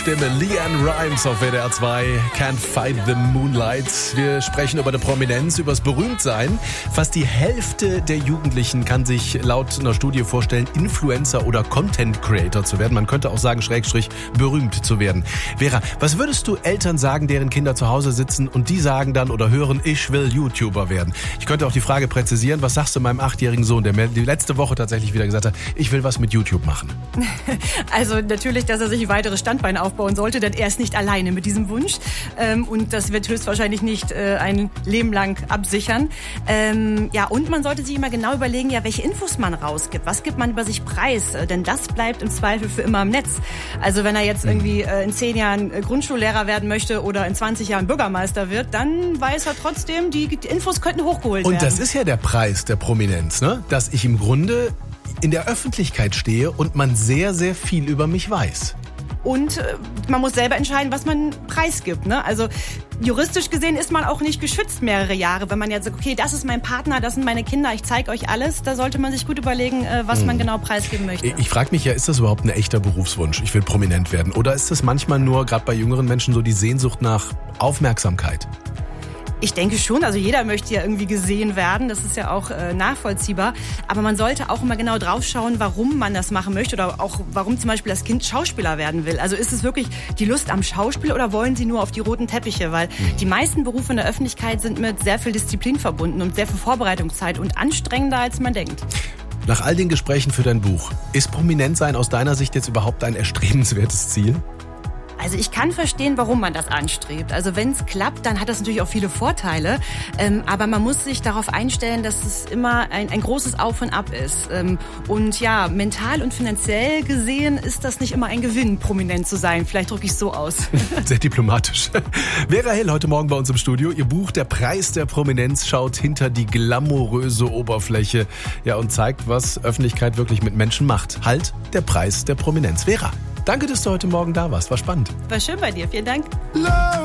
Stimme, Leanne Rimes auf WDR 2, Can't Fight the Moonlight. Wir sprechen über die Prominenz, über das Berühmtsein. Fast die Hälfte der Jugendlichen kann sich laut einer Studie vorstellen, Influencer oder Content Creator zu werden. Man könnte auch sagen, Schrägstrich, berühmt zu werden. Vera, was würdest du Eltern sagen, deren Kinder zu Hause sitzen und die sagen dann oder hören, ich will YouTuber werden? Ich könnte auch die Frage präzisieren, was sagst du meinem 8-jährigen Sohn, der mir die letzte Woche tatsächlich wieder gesagt hat, ich will was mit YouTube machen? Also natürlich, dass er sich ein weiteres Standbein aufbauen sollte, denn er ist nicht alleine mit diesem Wunsch. Und das wird höchstwahrscheinlich nicht ein Leben lang absichern. Und man sollte sich immer genau überlegen, welche Infos man rausgibt. Was gibt man über sich preis? Denn das bleibt im Zweifel für immer im Netz. Also wenn er jetzt irgendwie in 10 Jahren Grundschullehrer werden möchte oder in 20 Jahren Bürgermeister wird, dann weiß er trotzdem, die Infos könnten hochgeholt werden. Und das ist ja der Preis der Prominenz, ne? Dass ich im Grunde in der Öffentlichkeit stehe und man sehr, sehr viel über mich weiß. Und man muss selber entscheiden, was man preisgibt, ne? Also juristisch gesehen ist man auch nicht geschützt mehrere Jahre. Wenn man jetzt sagt, okay, das ist mein Partner, das sind meine Kinder, ich zeige euch alles, da sollte man sich gut überlegen, was man genau preisgeben möchte. Ich frage mich ja, ist das überhaupt ein echter Berufswunsch? Ich will prominent werden. Oder ist das manchmal nur, gerade bei jüngeren Menschen, so die Sehnsucht nach Aufmerksamkeit? Ich denke schon, also jeder möchte ja irgendwie gesehen werden, das ist ja auch nachvollziehbar, aber man sollte auch immer genau drauf schauen, warum man das machen möchte oder auch warum zum Beispiel das Kind Schauspieler werden will. Also ist es wirklich die Lust am Schauspiel oder wollen sie nur auf die roten Teppiche, weil die meisten Berufe in der Öffentlichkeit sind mit sehr viel Disziplin verbunden und sehr viel Vorbereitungszeit und anstrengender, als man denkt. Nach all den Gesprächen für dein Buch, ist Prominentsein aus deiner Sicht jetzt überhaupt ein erstrebenswertes Ziel? Also ich kann verstehen, warum man das anstrebt. Also wenn es klappt, dann hat das natürlich auch viele Vorteile. Aber man muss sich darauf einstellen, dass es immer ein großes Auf und Ab ist. Und ja, mental und finanziell gesehen ist das nicht immer ein Gewinn, prominent zu sein. Vielleicht drücke ich es so aus. Sehr diplomatisch. Vera Hill heute Morgen bei uns im Studio. Ihr Buch Der Preis der Prominenz schaut hinter die glamouröse Oberfläche, und zeigt, was Öffentlichkeit wirklich mit Menschen macht. Halt, der Preis der Prominenz. Vera, danke, dass du heute Morgen da warst. War spannend. War schön bei dir. Vielen Dank.